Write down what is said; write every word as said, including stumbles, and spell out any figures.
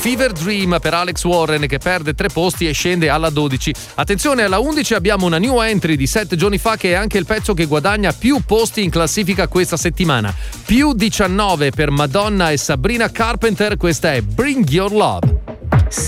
Fever Dream per Alex Warren, che perde tre posti e scende alla dodici. Attenzione, alla undici abbiamo una new entry di sette giorni fa, che è anche il pezzo che guadagna più posti in classifica questa settimana. Più diciannove per Madonna e Sabrina Carpenter, questa è Bring Your Love.